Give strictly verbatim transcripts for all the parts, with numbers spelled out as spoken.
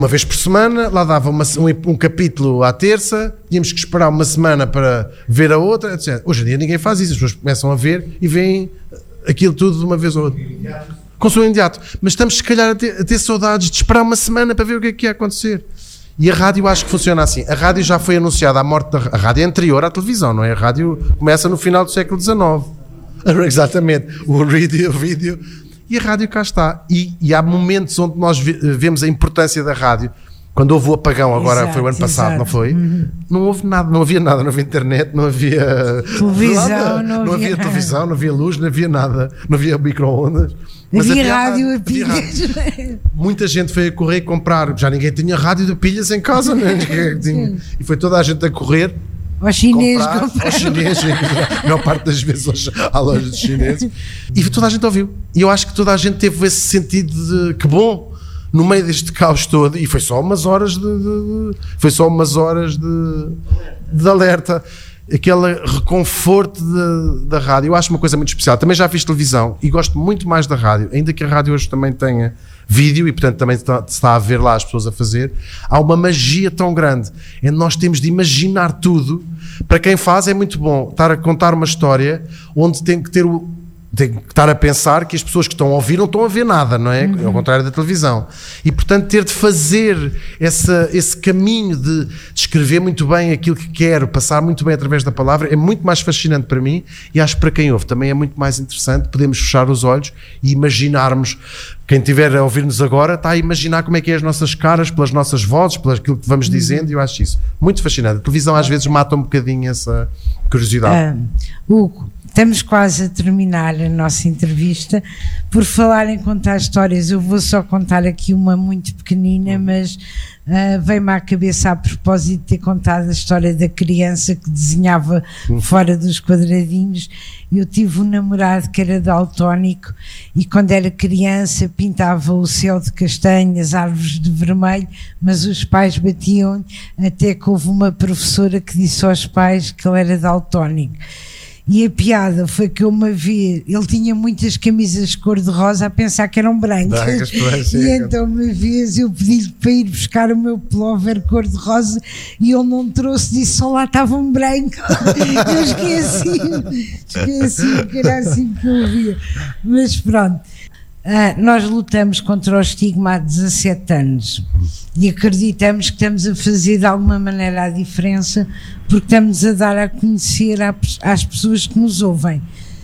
Uma vez por semana, lá dava uma, um, um capítulo à terça, tínhamos que esperar uma semana para ver a outra, etcétera. Hoje em dia ninguém faz isso, as pessoas começam a ver e veem aquilo tudo de uma vez ou outra. Consumo imediato. Mas estamos, se calhar, a ter, a ter saudades de esperar uma semana para ver o que é que ia acontecer. E a rádio acho que funciona assim. A rádio já foi anunciada a morte da... A rádio é anterior à televisão, não é? A rádio começa no final do século dezenove. Exatamente. O vídeo, o vídeo. E a rádio cá está. E, e há momentos onde nós vemos a importância da rádio. Quando houve o apagão, agora exato, foi o ano passado, exato. Não foi? Uhum. Não houve nada, não havia nada, não havia internet, não havia televisão, nada, não, não havia, havia televisão, não havia luz, não havia nada, não havia micro-ondas. Mas havia, havia rádio a pilhas. Rádio. Muita gente foi a correr e comprar, já ninguém tinha rádio de pilhas em casa, né? E foi toda a gente a correr. Aos chineses, comprar, aos chineses, a maior parte das vezes aos, à loja dos chineses. E toda a gente ouviu. E eu acho que toda a gente teve esse sentido de que bom, no meio deste caos todo, e foi só umas horas de, de, de foi só umas horas de, de alerta, aquele reconforto de, da rádio. Eu acho uma coisa muito especial. Também já fiz televisão e gosto muito mais da rádio, ainda que a rádio hoje também tenha vídeo e portanto também está, está a ver lá as pessoas a fazer. Há uma magia tão grande, é nós temos de imaginar tudo. Para quem faz é muito bom estar a contar uma história onde tem que ter o tem que estar a pensar que as pessoas que estão a ouvir não estão a ver nada, não é? Uhum. Ao contrário da televisão. E, portanto, ter de fazer essa, esse caminho de, de escrever muito bem aquilo que quero, passar muito bem através da palavra, é muito mais fascinante para mim e acho que para quem ouve também é muito mais interessante. Podemos fechar os olhos e imaginarmos. Quem estiver a ouvir-nos agora está a imaginar como é que é as nossas caras, pelas nossas vozes, pelo aquilo que vamos dizendo, e eu acho isso muito fascinante. A televisão às vezes mata um bocadinho essa curiosidade. Uh, Hugo, estamos quase a terminar a nossa entrevista. Por falar em contar histórias, eu vou só contar aqui uma muito pequenina, mas uh, veio-me à cabeça a propósito de ter contado a história da criança que desenhava fora dos quadradinhos. Eu tive um namorado que era daltónico e quando era criança pintava o céu de castanhas, árvores de vermelho, mas os pais batiam, até que houve uma professora que disse aos pais que ele era daltónico. E a piada foi que eu uma vez, ele tinha muitas camisas cor-de-rosa a pensar que eram brancas, brancas e então uma vez eu pedi-lhe para ir buscar o meu pullover cor-de-rosa e ele não trouxe, disse só lá estava um branco. Eu esqueci, esqueci que era assim que eu via, mas pronto. Ah, nós lutamos contra o estigma há dezassete anos e acreditamos que estamos a fazer de alguma maneira a diferença porque estamos a dar a conhecer às pessoas que nos ouvem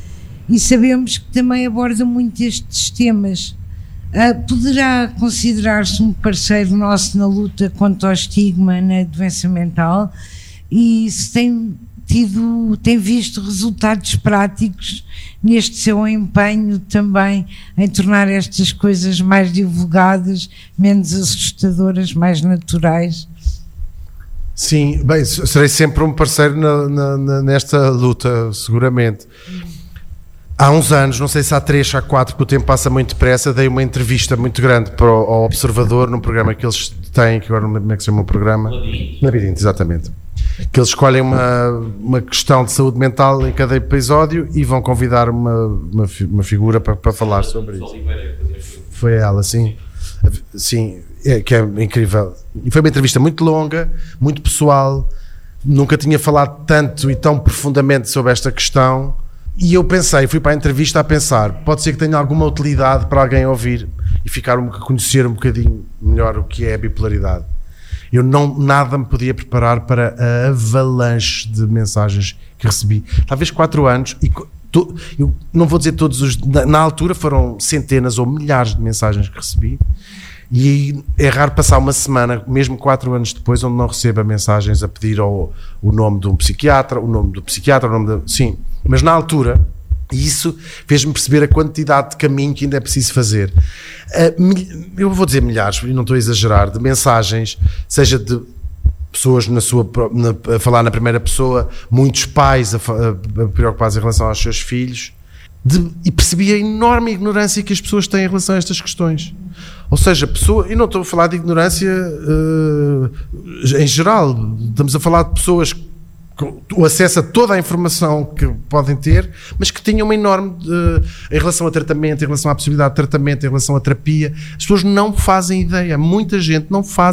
e sabemos que também aborda muito estes temas. Ah, poderá considerar-se um parceiro nosso na luta contra o estigma na doença mental e se tem tido, tem visto resultados práticos neste seu empenho também em tornar estas coisas mais divulgadas, menos assustadoras, mais naturais? Sim, bem, serei sempre um parceiro na, na, na, nesta luta, seguramente. Há uns anos, não sei se há três, há quatro, porque o tempo passa muito depressa, dei uma entrevista muito grande para o, ao Observador, num programa que eles têm, que agora não lembro como é que se chama o programa. Labirinto. Labirinto, exatamente. Que eles escolhem uma, uma questão de saúde mental em cada episódio e vão convidar uma, uma, uma figura para, para falar sobre isso. Foi ela, sim. Sim, é, que é incrível. E foi uma entrevista muito longa, muito pessoal, nunca tinha falado tanto e tão profundamente sobre esta questão. E eu pensei, fui para a entrevista a pensar, pode ser que tenha alguma utilidade para alguém ouvir e ficar a conhecer um bocadinho melhor o que é a bipolaridade. Eu não, nada me podia preparar para a avalanche de mensagens que recebi. Talvez quatro anos, e to, eu não vou dizer todos os... Na, na altura foram centenas ou milhares de mensagens que recebi, e é raro passar uma semana, mesmo quatro anos depois, onde não receba mensagens a pedir ao, o nome de um psiquiatra, o nome do psiquiatra, o nome de... Sim, mas na altura... E isso fez-me perceber a quantidade de caminho que ainda é preciso fazer. Eu vou dizer milhares, e não estou a exagerar, de mensagens, seja de pessoas na sua, na, a falar na primeira pessoa, muitos pais a, a, a preocupados em relação aos seus filhos, de, e percebi a enorme ignorância que as pessoas têm em relação a estas questões. Ou seja, pessoa, e não estou a falar de ignorância uh, em geral, estamos a falar de pessoas o acesso a toda a informação que podem ter, mas que tinham uma enorme uh, em relação a tratamento, em relação à possibilidade de tratamento, em relação à terapia. As pessoas não fazem ideia, muita gente não faz